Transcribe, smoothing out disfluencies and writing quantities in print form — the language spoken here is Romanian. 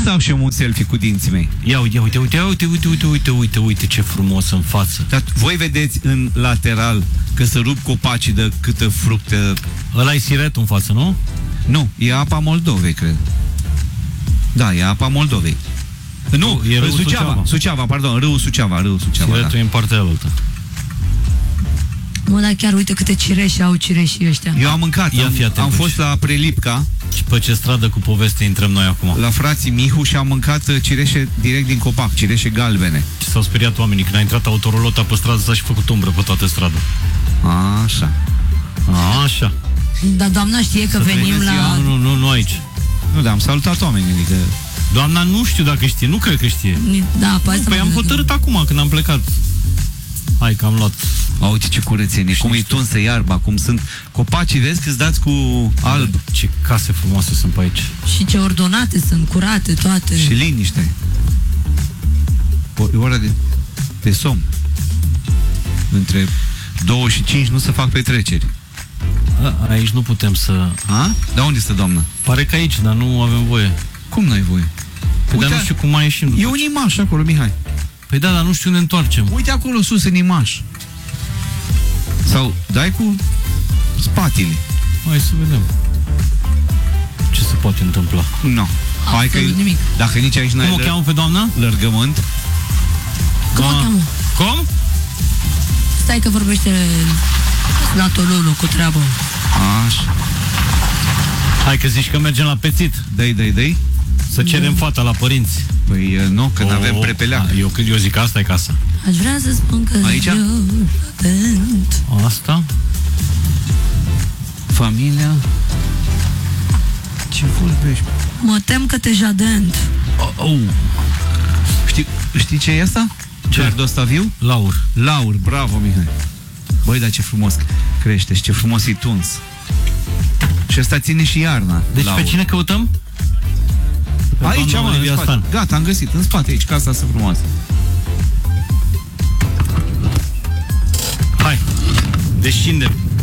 stau și eu un selfie cu dinții mei. Ia uite ce frumos în față. Dar voi vedeți în lateral că se rup copacii de câtă fructe. Ăla e siretul în față, nu? Nu, e apa Moldovei, cred. Da, e apa Moldovei. Nu, e râul Suceava, pardon, râul Suceava. Siretul da. e în partea altă. Mă, dar chiar uite câte cireși au cireșii ăștia. Eu am mâncat, am fost la Prelipca. Și pe ce stradă cu poveste intrăm noi acum? La frații Mihu și am mâncat cireșe direct din copac, cireșe galbene. Și s-au speriat oamenii când a intrat autorolota pe stradă, s-a și făcut umbră pe toată strada. Așa. Dar doamna știe că venim la... Nu aici. Nu, dar am salutat oamenii, adică... Doamna nu știu dacă știe, nu cred că știe. Da, păi am hotărât acum când am plecat. Hai că am luat. Uite ce curățenie, cum e tunsă iarba, cum sunt copacii, vezi că îți dați cu alb. Ce case frumoase sunt pe aici. Și ce ordonate sunt, curate toate. Și liniște. E ora de somn. Între 2 și 5 nu se fac petreceri. Aici nu putem să... Dar unde este doamna? Pare că aici, dar nu avem voie. Cum n-ai voie? Păi dar nu știu cum mai ieșim. E un imaș acolo, Mihai. Păi da, dar nu știu unde întoarcem. Uite acolo sus în imaș. Sau dai cu spatele. Hai să vedem ce se poate întâmpla. Nu. Hai că nimic. Dacă nici aici n-ai... Cum o cheamă pe doamna? Lărgământ. Cum o cheamă? Cum? Stai că vorbește Natolulu cu treabă. Așa. Hai că zici că mergem la pețit. Dai. Să cerem fata la părinți. Păi nu, că n-avem prepeleac. Eu zic că asta e casa. Aș vrea să spun că aici? Asta? Familia. Ce vorbești? Mă tem că te jadent. Știi ce e asta? Ce? Gardul ăsta viu? Laur, bravo, Mihai. Băi, dar ce frumos crește și ce frumos e tuns. Și ăsta ține și iarna. Deci laur. pe cine căutăm? Aici, mă, în spate. Gata, am găsit, în spate, aici, casa asta frumoasă. Hai, descindem.